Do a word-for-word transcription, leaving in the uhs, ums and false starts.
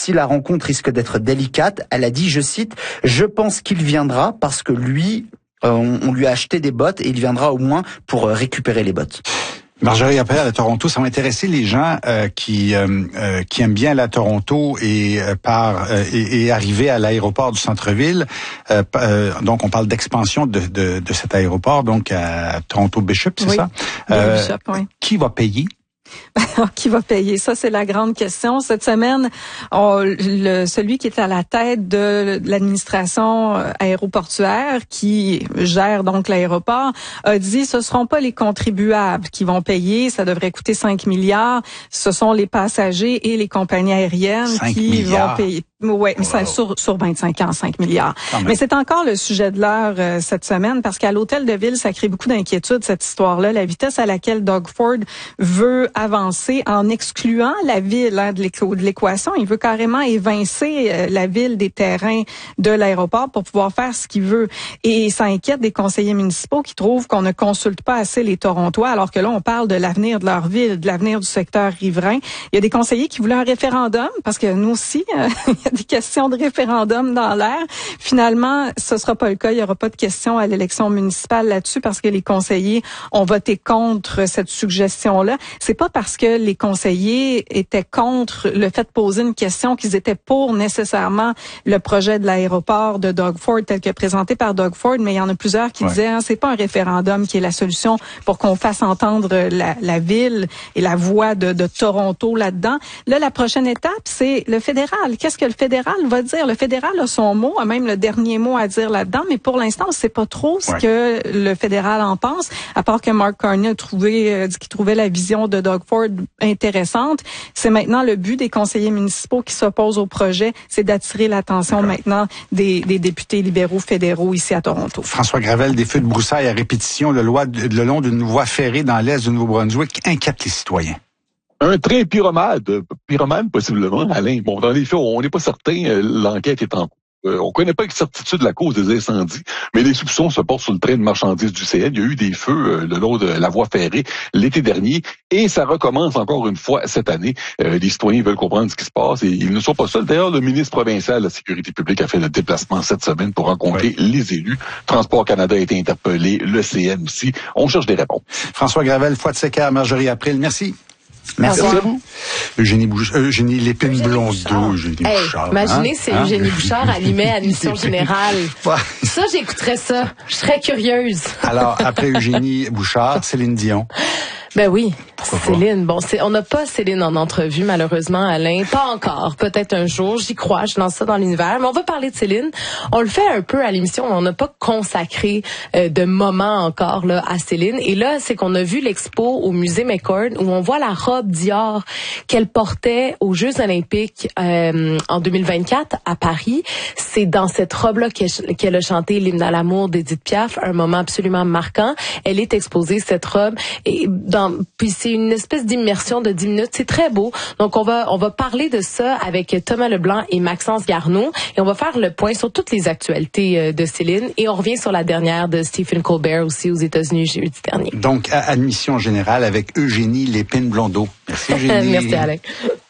si la rencontre risque d'être délicate. Elle a dit, je cite, « Je pense qu'il viendra parce que lui, euh, on, on lui a acheté des bottes et il viendra au moins pour euh, récupérer les bottes. » Marjorie Appel à Toronto, ça va intéresser les gens euh, qui euh, euh, qui aiment bien aller à Toronto et euh, par euh, et, et arriver à l'aéroport du centre-ville. Euh, euh, donc on parle d'expansion de, de de cet aéroport, donc à Toronto Bishop, c'est oui, ça? Euh, Bishop, oui. Qui va payer? Qui va payer? Ça, c'est la grande question. Cette semaine, on, le, celui qui est à la tête de l'administration aéroportuaire, qui gère donc l'aéroport, a dit ce ne seront pas les contribuables qui vont payer. Ça devrait coûter cinq milliards. Ce sont les passagers et les compagnies aériennes qui milliards. vont payer. Oui, mais ça, sur, sur vingt-cinq ans, cinq milliards. Mais c'est encore le sujet de l'heure euh, cette semaine, parce qu'à l'hôtel de ville, ça crée beaucoup d'inquiétude, cette histoire-là. La vitesse à laquelle Doug Ford veut avancer en excluant la ville hein, de l'équation. Il veut carrément évincer euh, la ville des terrains de l'aéroport pour pouvoir faire ce qu'il veut. Et ça inquiète des conseillers municipaux qui trouvent qu'on ne consulte pas assez les Torontois, alors que là, on parle de l'avenir de leur ville, de l'avenir du secteur riverain. Il y a des conseillers qui voulaient un référendum, parce que nous aussi, euh, des questions de référendum dans l'air. Finalement, ce sera pas le cas. Il y aura pas de questions à l'élection municipale là-dessus parce que les conseillers ont voté contre cette suggestion-là. C'est pas parce que les conseillers étaient contre le fait de poser une question qu'ils étaient pour nécessairement le projet de l'aéroport de Doug Ford tel que présenté par Doug Ford, mais il y en a plusieurs qui ouais. disaient hein, c'est pas un référendum qui est la solution pour qu'on fasse entendre la, la ville et la voix de, de Toronto là-dedans. Là, la prochaine étape, c'est le fédéral. Qu'est-ce que le fédéral va dire? Le fédéral a son mot, a même le dernier mot à dire là-dedans, mais pour l'instant, on ne sait pas trop ce ouais. que le fédéral en pense, à part que Mark Carney a trouvé, euh, dit qu'il trouvait la vision de Doug Ford intéressante. C'est maintenant le but des conseillers municipaux qui s'opposent au projet, c'est d'attirer l'attention maintenant des, des députés libéraux fédéraux ici à Toronto. François Gravel, des feux de broussailles à répétition le, loi, le long d'une voie ferrée dans l'est du Nouveau-Brunswick inquiète les citoyens. Un train pyromane, pyromane possiblement, Alain. Bon, dans les faits, on n'est pas certain, euh, l'enquête est en cours. Euh, on connaît pas avec certitude la cause des incendies, mais les soupçons se portent sur le train de marchandises du C N. Il y a eu des feux euh, le long de la voie ferrée l'été dernier et ça recommence encore une fois cette année. Euh, les citoyens veulent comprendre ce qui se passe et ils ne sont pas seuls. D'ailleurs, le ministre provincial de la Sécurité publique a fait le déplacement cette semaine pour rencontrer oui. les élus. Transport Canada a été interpellé, le C N aussi. On cherche des réponses. François Gravel, Fouad Secker, Marjorie April, merci. Merci. Merci à vous. Eugénie, Bouch- Eugénie Lépine-Blondeau. Eugénie hey, Bouchard. Imaginez hein? si hein? Eugénie Bouchard animait Admission Générale. Ça, j'écouterais ça. Je serais curieuse. Alors, après Eugénie Bouchard, Céline Dion. Ben oui, Pourquoi Céline. Pas? Bon, c'est, on n'a pas Céline en entrevue, malheureusement, Alain. Pas encore. Peut-être un jour. J'y crois. Je lance ça dans l'univers. Mais on va parler de Céline. On le fait un peu à l'émission. On n'a pas consacré euh, de moment encore là à Céline. Et là, c'est qu'on a vu l'expo au musée McCord où on voit la robe Dior qu'elle portait aux Jeux Olympiques euh, en deux mille vingt-quatre à Paris. C'est dans cette robe-là qu'elle, qu'elle a chanté l'hymne à l'amour d'Édith Piaf. Un moment absolument marquant. Elle est exposée, cette robe. Et dans Puis c'est une espèce d'immersion de dix minutes. C'est très beau. Donc, on va on va parler de ça avec Thomas Leblanc et Maxence Garneau. Et on va faire le point sur toutes les actualités de Céline. Et on revient sur la dernière de Stephen Colbert aussi aux États-Unis jeudi dernier. Donc, à Admission Générale avec Eugénie Lépine-Blondeau. Merci, Eugénie. Merci, Alain.